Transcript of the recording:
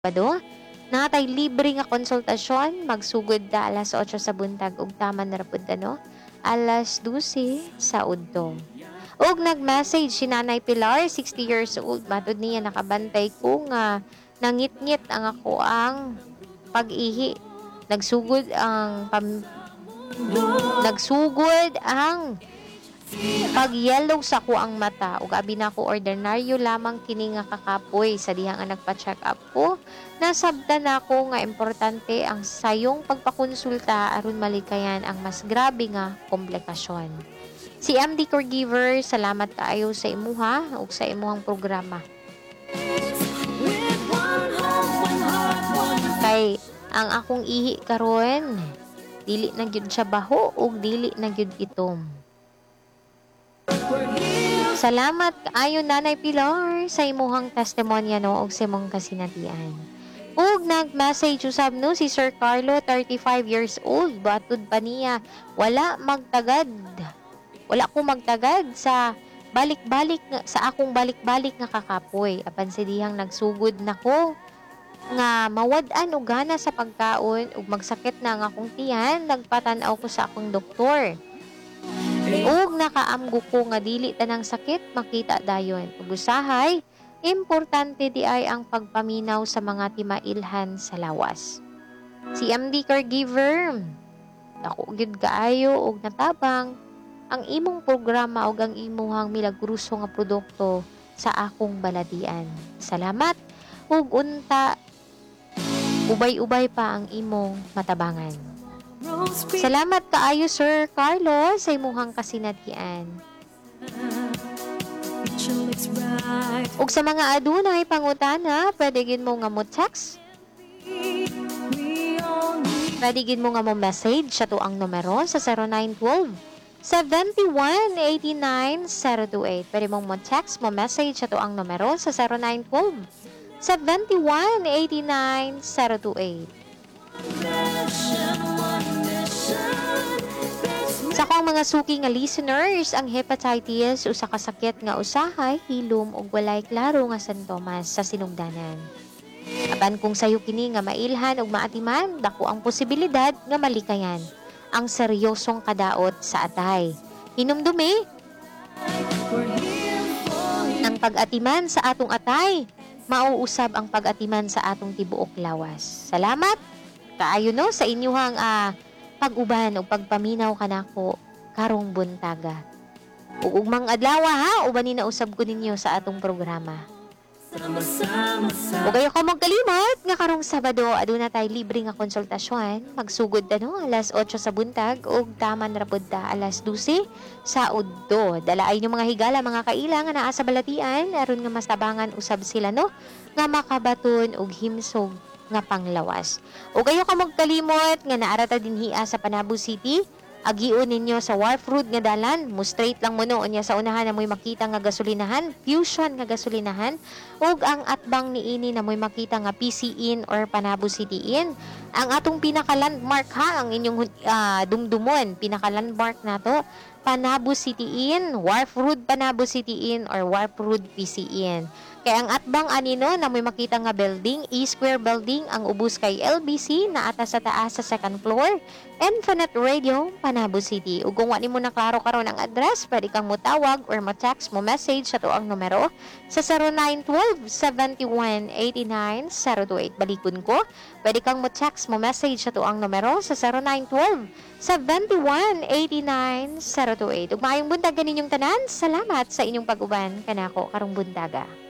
Sabado, natay libre nga konsultasyon, magsugod da alas 8 sa buntag ug taman na rapud no, alas 12 sa udto. Og nag-message si Nanay Pilar, 60 years old, matud niya nakabantay ko nga nangit-ngit ang ako ang pag-ihi. Nagsugod ang pag-yellow sa ko ang mata ug abi na ko ordinaryo lamang kini nga kakapoy sa diha nga nagpa-check up ko. Nasabtan nako nga importante ang sayong pagpakonsulta aron malikayan ang mas grabe nga komplikasyon. Si MD Caregiver, salamat kaayo sa imuha ug sa imuhang programa. Kay ang akong ihi karon dili na gyud siya baho ug dili na gyud itom. Salamat kaayo Nanay Pilar sa imuhang testimonya no ug sa imong kasinatian. Ug nag-message usab no si Sir Carlo, 35 years old, batud pa niya wala ko magtagad sa akong balik-balik nga kakapoy apan si dihang nagsugod nako nga mawad-an og gana sa pagkaon ug magsakit na ang akong tiyan, nagpatan-aw ko sa akong doktor. Ug nakaamgo ko nga dili tanang sakit makita dayon. Ug usahay, importante di ay ang pagpaminaw sa mga timailhan sa lawas. Si MD Caregiver, dako gyud kaayo og natabang ang imong programa ug ang imong milagruso nga produkto sa akong baladian. Salamat ug unta ubay-ubay pa ang imong matabangan. Salamat kaayo Sir Carlo sa imuhang kasinatian. Ug sa mga adunay pangutana, pwede gid mo nga mo text. Pwede gid mo nga mo message sa tuang numero sa 0912 7189-028. Pwede mong mo text, mo message sa tuang numero sa 0912 7189-028. Sa akong mga suki nga listeners, ang hepatitis usa ka sakit nga usahay, hilom ug walay klaro nga sintomas sa sinugdanan. Apan kung sayo kini nga mailhan ug maatiman, dako ang posibilidad nga malikayan ang seryosong kadaot sa atay. Hinumdumi ang pag-atiman sa atong atay, mauusab ang pag-atiman sa atong tibuok lawas. Salamat kaayo no sa inyuhang pag-uban o pagpaminaw kanako karong buntaga. Ug ugmang adlaw ha, ubanin na usab ko ninyo sa atong programa. Ug ayo ka magkalimot nga karong Sabado aduna tay libre nga konsultasyon. Magsugod ta no alas 8 sa buntag ug taman ra pud ta alas 12 sa udto. Dalaay nyo mga higala mga kaila nga naa sa balatian aron nga mastabangan usab sila no nga makabaton og himsog nga panglawas. Ug ayo ka magkalimot nga naara ta dinhi sa Panabo City. Agion ninyo sa Wharf Road nga dalan, mo straight lang mo no unya sa unahan na mo'y makita nga gasolinahan, Fusion nga gasolinahan, ug ang atbang niini na mo'y makita nga PC Inn or Panabo City Inn. Ang atong pinaka-landmark ha, ang inyong dumdumon, pinaka-landmark nato, Panabo City Inn, Wharf Road Panabo City Inn or Wharf Road PC Inn. Kaya ang atbang anino na may makita nga building, E-Square Building, ang ubos kay LBC na ata sa taas sa second floor, Infinite Radio, Panabo City. Ug kung wani mo na klaro karon ang address, pwede kang motawag or mo-text mo message sa tuang numero sa 0912-7189-028. Balikon ko, pwede kang mo-text mo message sa tuang numero sa 0912-7189-028. Ug maayong buntaga ninyong tanan, salamat sa inyong pag-uban kanako karong buntaga.